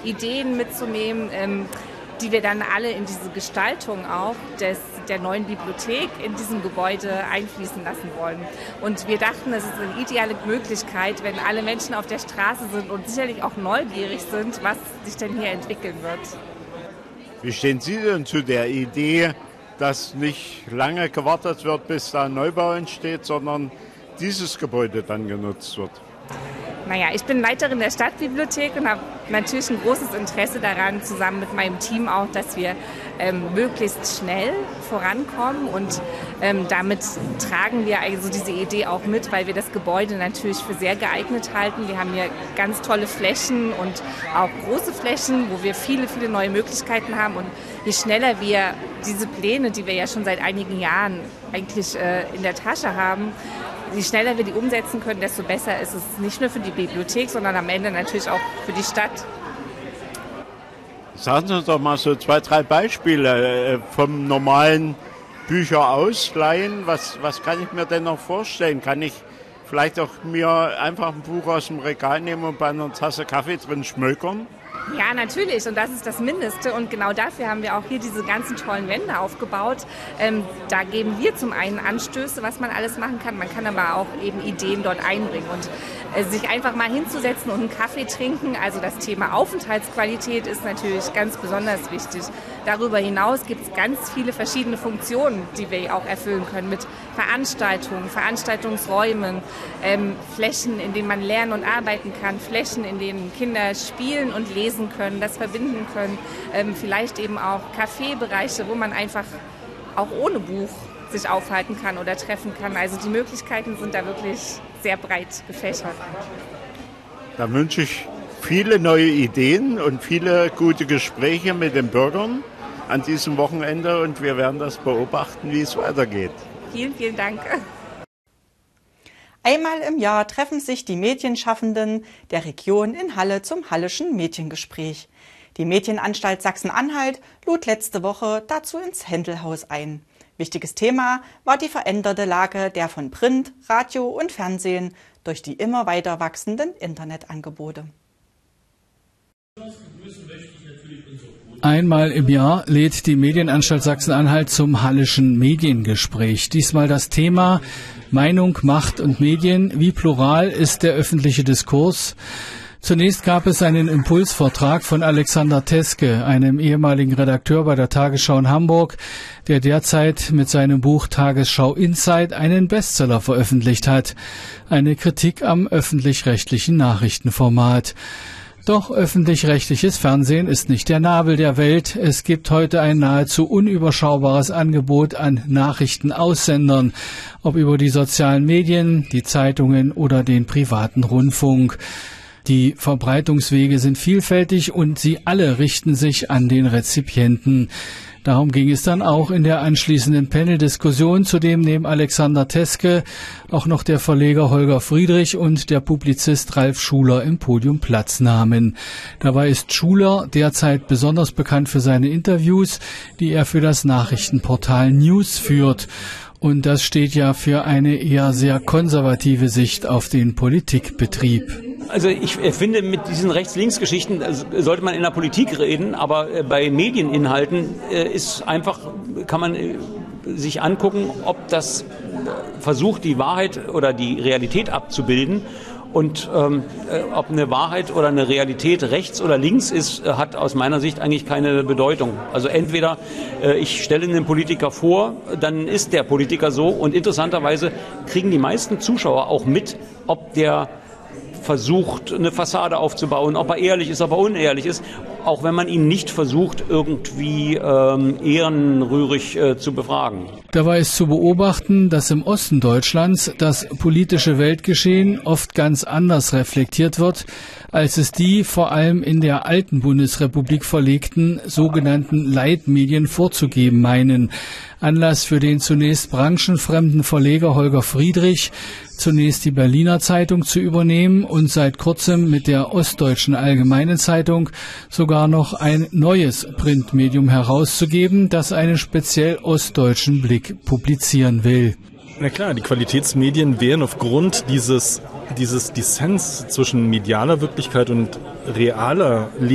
Ideen mitzunehmen, die wir dann alle in diese Gestaltung auch der neuen Bibliothek in diesem Gebäude einfließen lassen wollen. Und wir dachten, es ist eine ideale Möglichkeit, wenn alle Menschen auf der Straße sind und sicherlich auch neugierig sind, was sich denn hier entwickeln wird. Wie stehen Sie denn zu der Idee, dass nicht lange gewartet wird, bis da ein Neubau entsteht, sondern dieses Gebäude dann genutzt wird? Naja, ich bin Leiterin der Stadtbibliothek und habe natürlich ein großes Interesse daran, zusammen mit meinem Team auch, dass wir möglichst schnell vorankommen. Und damit tragen wir also diese Idee auch mit, weil wir das Gebäude natürlich für sehr geeignet halten. Wir haben hier ganz tolle Flächen und auch große Flächen, wo wir viele, viele neue Möglichkeiten haben. Und je schneller wir diese Pläne, die wir ja schon seit einigen Jahren eigentlich in der Tasche haben, je schneller wir die umsetzen können, desto besser ist es nicht nur für die Bibliothek, sondern am Ende natürlich auch für die Stadt. Sagen Sie uns doch mal so 2, 3 Beispiele vom normalen Bücher ausleihen. Was kann ich mir denn noch vorstellen? Kann ich vielleicht auch mir einfach ein Buch aus dem Regal nehmen und bei einer Tasse Kaffee drin schmökern? Ja, natürlich. Und das ist das Mindeste. Und genau dafür haben wir auch hier diese ganzen tollen Wände aufgebaut. Da geben wir zum einen Anstöße, was man alles machen kann. Man kann aber auch eben Ideen dort einbringen. Und sich einfach mal hinzusetzen und einen Kaffee trinken. Also das Thema Aufenthaltsqualität ist natürlich ganz besonders wichtig. Darüber hinaus gibt es ganz viele verschiedene Funktionen, die wir auch erfüllen können mit Veranstaltungen, Veranstaltungsräumen, Flächen, in denen man lernen und arbeiten kann, Flächen, in denen Kinder spielen und lesen können, das verbinden können, vielleicht eben auch Kaffeebereiche, wo man einfach auch ohne Buch sich aufhalten kann oder treffen kann. Also die Möglichkeiten sind da wirklich sehr breit gefächert. Da wünsche ich viele neue Ideen und viele gute Gespräche mit den Bürgern an diesem Wochenende und wir werden das beobachten, wie es weitergeht. Vielen, vielen Dank. Einmal im Jahr treffen sich die Medienschaffenden der Region in Halle zum Halleschen Mediengespräch. Die Medienanstalt Sachsen-Anhalt lud letzte Woche dazu ins Händelhaus ein. Wichtiges Thema war die veränderte Lage der von Print, Radio und Fernsehen durch die immer weiter wachsenden Internetangebote. Einmal im Jahr lädt die Medienanstalt Sachsen-Anhalt zum Halleschen Mediengespräch. Diesmal das Thema Meinung, Macht und Medien. Wie plural ist der öffentliche Diskurs? Zunächst gab es einen Impulsvortrag von Alexander Teske, einem ehemaligen Redakteur bei der Tagesschau in Hamburg, der derzeit mit seinem Buch Tagesschau Insight einen Bestseller veröffentlicht hat. Eine Kritik am öffentlich-rechtlichen Nachrichtenformat. Doch öffentlich-rechtliches Fernsehen ist nicht der Nabel der Welt. Es gibt heute ein nahezu unüberschaubares Angebot an Nachrichtenaussendern, ob über die sozialen Medien, die Zeitungen oder den privaten Rundfunk. Die Verbreitungswege sind vielfältig und sie alle richten sich an den Rezipienten. Darum ging es dann auch in der anschließenden Panel-Diskussion, zu dem neben Alexander Teske auch noch der Verleger Holger Friedrich und der Publizist Ralf Schuler im Podium Platz nahmen. Dabei ist Schuler derzeit besonders bekannt für seine Interviews, die er für das Nachrichtenportal News führt. Und das steht ja für eine eher sehr konservative Sicht auf den Politikbetrieb. Also ich finde, mit diesen Rechts-Links-Geschichten sollte man in der Politik reden, aber bei Medieninhalten kann man sich angucken, ob das versucht, die Wahrheit oder die Realität abzubilden. Und ob eine Wahrheit oder eine Realität rechts oder links ist, hat aus meiner Sicht eigentlich keine Bedeutung. Also entweder ich stelle einen Politiker vor, dann ist der Politiker so. Und interessanterweise kriegen die meisten Zuschauer auch mit, ob der versucht, eine Fassade aufzubauen, ob er ehrlich ist, ob er unehrlich ist, auch wenn man ihn nicht versucht, irgendwie ehrenrührig zu befragen. Dabei ist zu beobachten, dass im Osten Deutschlands das politische Weltgeschehen oft ganz anders reflektiert wird, als es die vor allem in der alten Bundesrepublik verlegten sogenannten Leitmedien vorzugeben meinen. Anlass für den zunächst branchenfremden Verleger Holger Friedrich, zunächst die Berliner Zeitung zu übernehmen und seit kurzem mit der Ostdeutschen Allgemeinen Zeitung sogar noch ein neues Printmedium herauszugeben, das einen speziell ostdeutschen Blick publizieren will. Na klar, die Qualitätsmedien wären aufgrund dieses Dissens zwischen medialer Wirklichkeit und realer